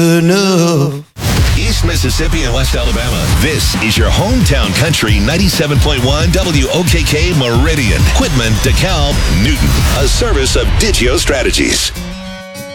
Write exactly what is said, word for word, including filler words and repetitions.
enough. East Mississippi and West Alabama. This is your hometown country ninety-seven point one W O K K Meridian. Quitman, DeKalb, Newton. A service of Digio Strategies.